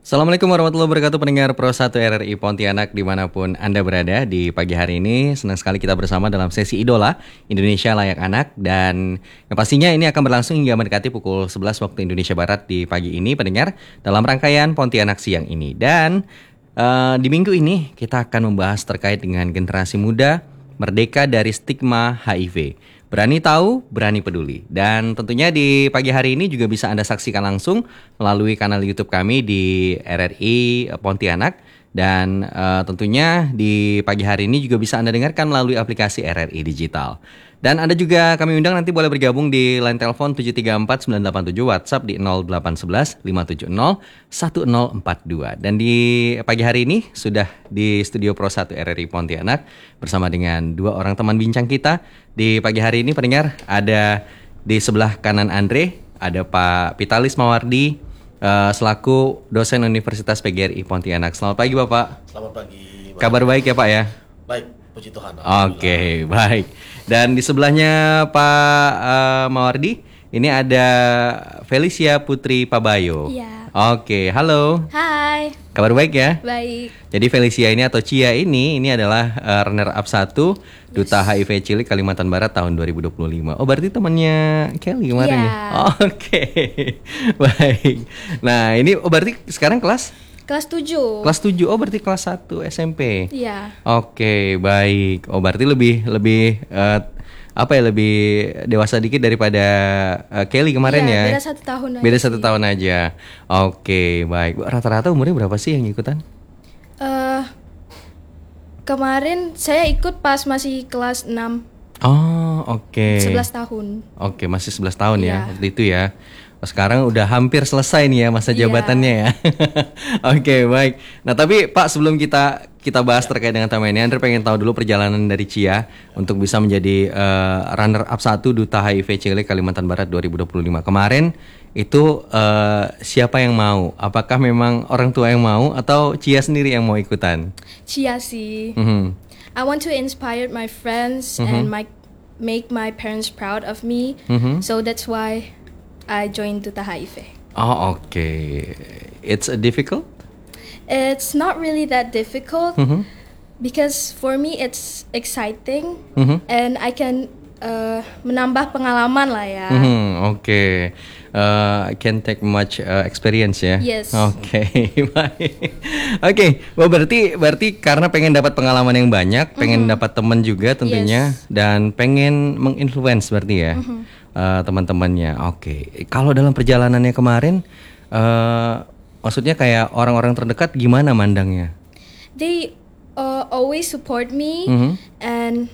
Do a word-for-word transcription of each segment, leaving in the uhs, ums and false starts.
Assalamualaikum warahmatullahi wabarakatuh, pendengar Pro satu R R I Pontianak dimanapun Anda berada. Di pagi hari ini senang sekali kita bersama dalam sesi Idola Indonesia Layak Anak. Dan yang pastinya ini akan berlangsung hingga mendekati pukul sebelas waktu Indonesia Barat di pagi ini, pendengar, dalam rangkaian Pontianak siang ini. Dan uh, di minggu ini kita akan membahas terkait dengan generasi muda merdeka dari stigma H I V. Berani tahu, berani peduli. Dan tentunya di pagi hari ini juga bisa Anda saksikan langsung melalui kanal YouTube kami di R R I Pontianak. Dan uh, tentunya di pagi hari ini juga bisa Anda dengarkan melalui aplikasi R R I Digital. Dan Anda juga kami undang nanti boleh bergabung di line telepon tujuh tiga empat sembilan delapan tujuh, WhatsApp di nol delapan satu satu lima tujuh nol satu nol empat dua. Dan di pagi hari ini sudah di studio Pro satu R R I Pontianak bersama dengan dua orang teman bincang kita. Di pagi hari ini pendengar, ada di sebelah kanan Andre, ada Pak Vitalis Mawardi uh, selaku dosen Universitas P G R I Pontianak. Selamat pagi Bapak. Selamat pagi. Bapak. Kabar baik ya Pak ya? Baik, puji Tuhan. Oke, okay, baik. Dan di sebelahnya Pak uh, Mawardi, ini ada Felicia Putri Pabayo. Iya. Oke, okay, halo. Hai. Kabar baik ya? Baik. Jadi Felicia ini atau Cia ini, ini adalah uh, runner up satu Duta H I V Cilik Kalimantan Barat tahun dua ribu dua puluh lima. Oh, berarti temannya Kelly kemarin yeah. ya? Oke, okay. Baik. Nah, ini oh berarti sekarang kelas? Kelas tujuh. Kelas tujuh, oh berarti kelas satu S M P. Iya. Oke, okay, baik. Oh berarti lebih lebih uh, apa ya lebih dewasa dikit daripada uh, Kelly kemarin iya, ya? Beda satu tahun aja. Beda satu sih. tahun aja. Oke, okay, baik. Rata-rata umurnya berapa sih yang ikutan? Uh, kemarin saya ikut pas masih kelas enam. Oh, oke. Okay. sebelas tahun. Oke, okay, masih sebelas tahun iya. ya waktu itu ya. Sekarang udah hampir selesai nih ya masa jabatannya ya. Oke, okay, baik. Nah, tapi Pak, sebelum kita kita bahas terkait dengan tema ini, Andre pengen tahu dulu perjalanan dari Cia untuk bisa menjadi uh, runner up satu Duta H I V Cilik Kalimantan Barat dua ribu dua puluh lima. Kemarin itu uh, siapa yang mau? Apakah memang orang tua yang mau atau Cia sendiri yang mau ikutan? Cia sih. Mm-hmm. I want to inspire my friends mm-hmm. and my make my parents proud of me. Mm-hmm. So that's why I joined Duta H I V. Oh, oke. Okay. It's a difficult? It's not really that difficult mm-hmm. because for me it's exciting mm-hmm. and I can uh, menambah pengalaman lah ya. Mm-hmm. Oke. Okay. Uh, I can take much uh, experience ya. Yes. Oke, okay. Baik. Oke, okay. Well, berarti berarti karena pengen dapat pengalaman yang banyak, pengen mm-hmm. dapat teman juga tentunya, yes. dan pengen menginfluence berarti ya. Mm-hmm. Uh, teman-temannya. Oke. Okay. Kalau dalam perjalanannya kemarin, uh, maksudnya kayak orang-orang terdekat gimana mandangnya? They uh, always support me mm-hmm. and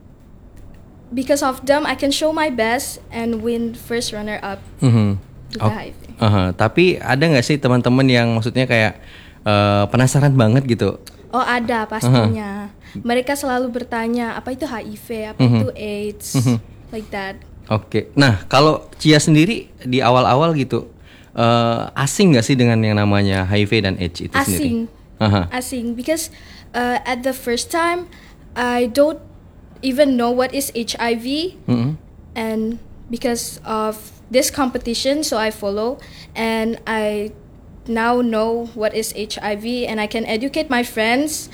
because of them I can show my best and win first runner up. Mm-hmm. Oh, uh-huh. Tapi ada nggak sih teman-teman yang maksudnya kayak uh, penasaran banget gitu? Oh ada pastinya. Uh-huh. Mereka selalu bertanya apa itu H I V, apa mm-hmm. itu AIDS, mm-hmm. like that. Oke, okay. Nah kalau Cia sendiri di awal-awal gitu uh, asing nggak sih dengan yang namanya H I V dan AIDS itu asing. sendiri? Uh-huh. Asing, because uh, at the first time I don't even know what is H I V, mm-hmm. and because of this competition, so I follow and I now know what is H I V and I can educate my friends